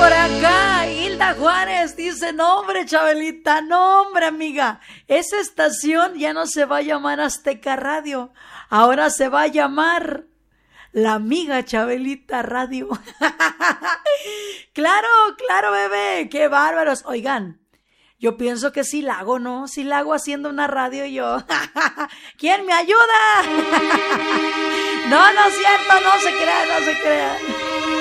por acá, Hilda Juárez dice, no hombre, Chabelita, no hombre, amiga, esa estación ya no se va a llamar Azteca Radio, ahora se va a llamar La Amiga Chabelita Radio. Claro, claro, bebé, qué bárbaros. Oigan, yo pienso que sí la hago, ¿no? Sí la hago haciendo una radio yo. ¿Quién me ayuda? No, no es cierto, no se crea, no se crea.